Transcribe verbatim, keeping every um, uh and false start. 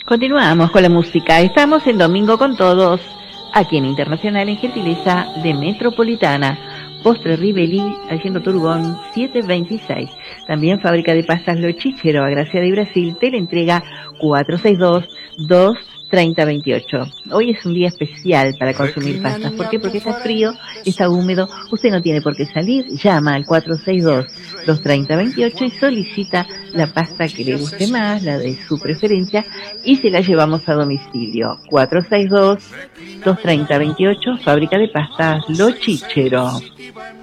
Continuamos con la música. Estamos en Domingo con Todos, aquí en Internacional, en gentileza de Metropolitana. Postre Ribelí, haciendo Turgón, siete veintiséis. También fábrica de pastas Lo Chichero, a Gracia de Brasil, teleentrega cuatro seis dos, dos tres cero dos ocho. Hoy es un día especial para consumir pastas. ¿Por qué? Porque está frío, está húmedo, usted no tiene por qué salir, llama al cuatro seis dos, dos tres cero dos ocho y solicita la pasta que le guste más, la de su preferencia, y se la llevamos a domicilio. cuatro seis dos, dos tres cero dos ocho, fábrica de pastas Lo Chichero.